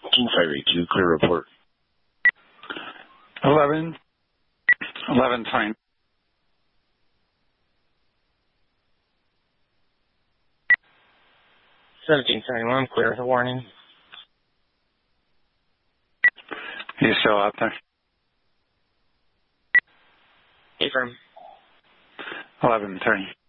King 582, clear report. 11, 1120. 1771, clear with a warning. You still out there? Hey, firm. 11:30.